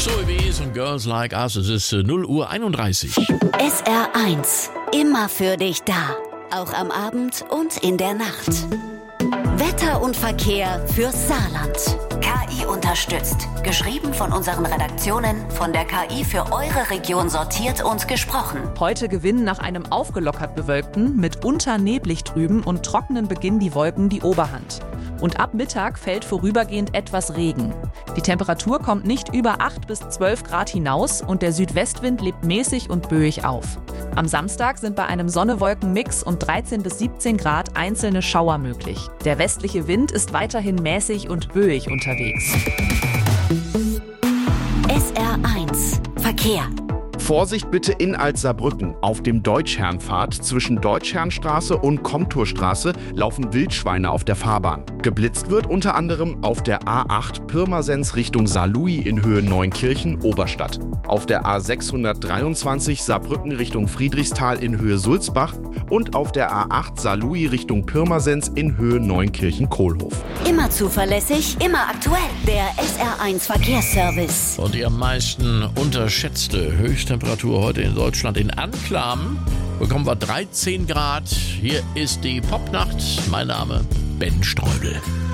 Zoe Bees und Girls Like Us. Es ist 0:31 Uhr. SR1, immer für dich da. Auch am Abend und in der Nacht. Wetter und Verkehr fürs Saarland. KI unterstützt. Geschrieben von unseren Redaktionen, von der KI für eure Region sortiert und gesprochen. Heute gewinnen nach einem aufgelockert bewölkten, mitunter neblig trüben und trockenen Beginn die Wolken die Oberhand. Und ab Mittag fällt vorübergehend etwas Regen. Die Temperatur kommt nicht über 8 bis 12 Grad hinaus und der Südwestwind lebt mäßig und böig auf. Am Samstag sind bei einem Sonne-Wolken-Mix und 13 bis 17 Grad einzelne Schauer möglich. Der westliche Wind ist weiterhin mäßig und böig unterwegs. SR1 Verkehr. Vorsicht bitte in Alt-Saarbrücken. Auf dem Deutschherrnpfad zwischen Deutschherrnstraße und Komturstraße laufen Wildschweine auf der Fahrbahn. Geblitzt wird unter anderem auf der A8 Pirmasens Richtung Saarlouis in Höhe Neunkirchen-Oberstadt. Auf der A623 Saarbrücken Richtung Friedrichsthal in Höhe Sulzbach und auf der A8 Saarlouis Richtung Pirmasens in Höhe Neunkirchen-Kohlhof. Immer zuverlässig, immer aktuell. Der SR1 Verkehrsservice. Und die am meisten unterschätzte Höchsttemperatur heute in Deutschland in Anklam bekommen wir 13 Grad. Hier ist die Popnacht. Mein Name Ben Streudel.